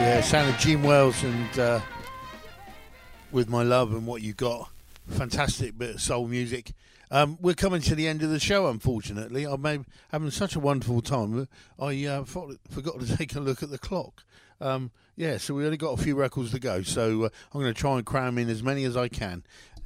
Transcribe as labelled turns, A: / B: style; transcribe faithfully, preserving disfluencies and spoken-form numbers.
A: Yeah, sound of Gene Wells and uh, With My Love and What You Got. Fantastic bit of soul music. Um, we're coming to the end of the show, unfortunately. I'm having such a wonderful time. I uh, thought, forgot to take a look at the clock. Um, yeah, so we only got a few records to go, so uh, I'm going to try and cram in as many as I can.